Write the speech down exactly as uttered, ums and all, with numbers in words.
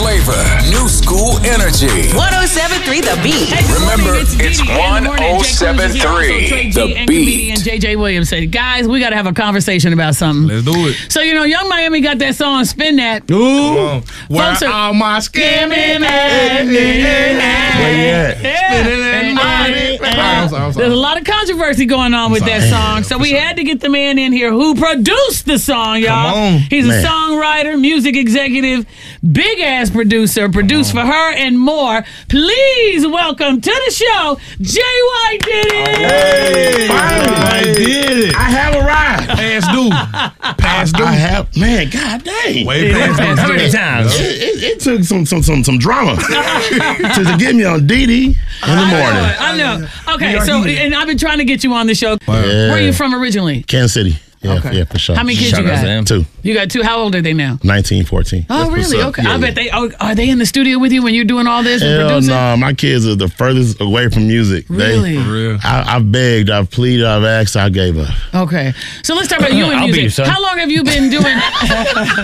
flavor, new school energy. one oh seven point three The Beat. Hey, good Remember, morning. it's Didi in the morning. one oh seven point three Jay Cruz is here, also Trey G, The and Beat. comedian J J Williams said, guys, we got to have a conversation about something. Let's do it. So, you know, Young Miami got that song, Spin That. Ooh, where Folks are- all my scamming Where you at? And I- I'm sorry, I'm sorry. There's a lot of controversy going on with that song, so we had to get the man in here who produced the song, y'all. Come on. He's Man. a songwriter, music executive, big ass producer, produced for her and more. Please welcome to the show, J Y Diddy. Hey, Finally, I did it. I have a ride. Past due. Past due. I have, man, god dang. Way past due. How many times? It, it, it took some some some some drama to, to get me on Didi in the morning. I know. Okay, We are so, here. and I've been trying to get you on the show. Yeah. Where are you from originally? Kansas City. Yeah, Okay. yeah, for sure. How many kids you got? Two. You got two. How old are they now? nineteen, fourteen. Oh, That's what's really? up. Okay. Yeah, I yeah. bet they oh, are they in the studio with you when you're doing all this and Hell producing? no, my kids are the furthest away from music. Really? They, For real. I, I've begged, I've pleaded, I've asked, I gave up. Okay. So let's talk about you and I'll be music. you, son. How long have you been doing